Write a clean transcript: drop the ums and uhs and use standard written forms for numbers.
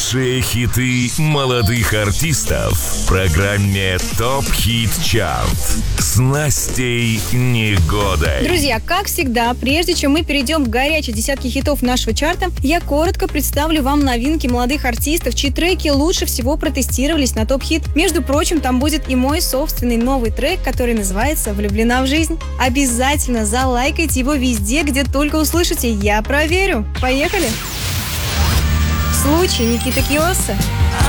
Лучшие хиты молодых артистов в программе ТОП Хит Чарт с Настей Негодой. Друзья, как всегда, прежде чем мы перейдем к горячей десятке хитов нашего чарта, я коротко представлю вам новинки молодых артистов, чьи треки лучше всего протестировались на Топ Хит. Между прочим, там будет и мой собственный новый трек, который называется «Влюблена в жизнь». Обязательно залайкайте его везде, где только услышите. Я проверю. Поехали! Случай Никита Киосса.